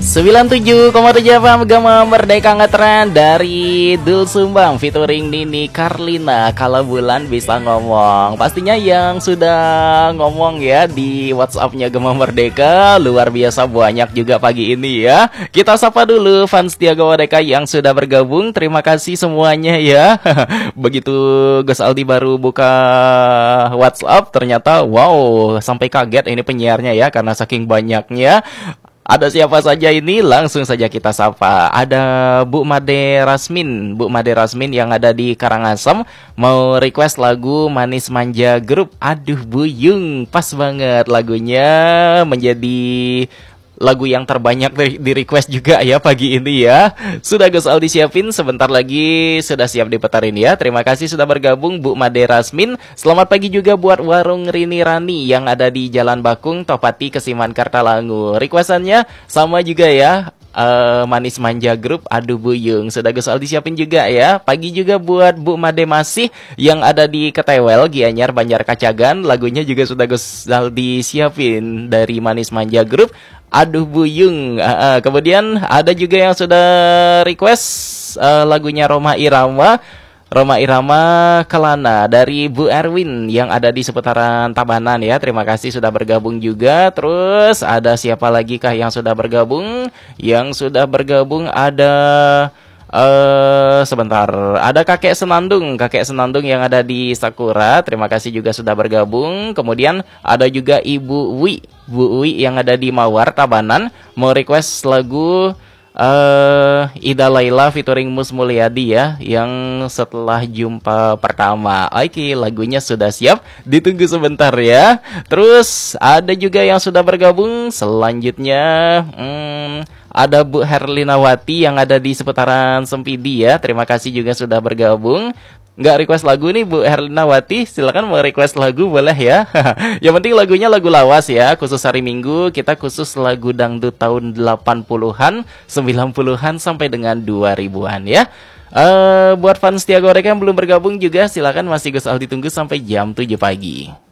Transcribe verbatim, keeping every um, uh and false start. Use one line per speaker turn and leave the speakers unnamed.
sembilan puluh tujuh koma tujuh F M Gema Merdeka Ngetren dari Dul Sumbang featuring Nini Carlina. Kalau bulan bisa ngomong, pastinya yang sudah ngomong ya di WhatsAppnya Gema Merdeka luar biasa banyak juga pagi ini ya. Kita sapa dulu fans setia Gema Merdeka yang sudah bergabung. Terima kasih semuanya ya. Begitu Gus Aldi baru buka WhatsApp, ternyata wow sampai kaget ini penyiarnya ya karena saking banyaknya. Ada siapa saja ini? Langsung saja kita sapa. Ada Bu Made Rasmin, Bu Made Rasmin yang ada di Karangasem, mau request lagu Manis Manja Grup. Aduh Buyung, pas banget lagunya, menjadi lagu yang terbanyak di request juga ya pagi ini ya. Sudah Gus Aldi siapin, sebentar lagi sudah siap diputarin ya. Terima kasih sudah bergabung Bu Made Rasmin. Selamat pagi juga buat Warung Rini Rani yang ada di Jalan Bakung, Topati, Kesiman, Kartalangu. Requestannya sama juga ya. Uh, Manis Manja Grup, aduh Buyung, sudah Gus Aldi siapin juga ya. Pagi juga buat Bu Made Masih yang ada di Ketewel, Gianyar, Banjar Kacagan. Lagunya juga sudah Gus Aldi siapin dari Manis Manja Grup, aduh Buyung. uh, uh, Kemudian ada juga yang sudah request uh, lagunya Roma Irama, Roma Irama Kelana dari Bu Erwin yang ada di seputaran Tabanan ya. Terima kasih sudah bergabung juga. Terus ada siapa lagi kah yang sudah bergabung? Yang sudah bergabung ada uh, sebentar. Ada Kakek Senandung, Kakek Senandung yang ada di Sakura. Terima kasih juga sudah bergabung. Kemudian ada juga Ibu Wi, Bu Wi yang ada di Mawar Tabanan, mau request lagu Uh, Ida Laila featuring Mus Mulyadi ya, yang setelah jumpa pertama. Oke, lagunya sudah siap, ditunggu sebentar ya. Terus ada juga yang sudah bergabung. Selanjutnya hmm, ada Bu Herlinawati yang ada di seputaran Sempidi ya. Terima kasih juga sudah bergabung. Nggak request lagu nih Bu Herlinawati, silakan mau request lagu boleh ya. Yang penting lagunya lagu lawas ya. Khusus hari Minggu kita khusus lagu dangdut tahun delapan puluhan, sembilan puluhan sampai dengan dua ribuan ya. Uh, buat fans setia Goreka yang belum bergabung juga silakan, masih Gus Aldi tunggu sampai jam tujuh pagi.